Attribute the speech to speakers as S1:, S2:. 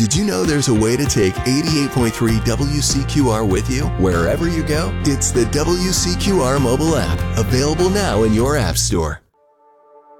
S1: Did you know there's a way to take 88.3 WCQR with you wherever you go? It's the WCQR mobile app, available now in your app store.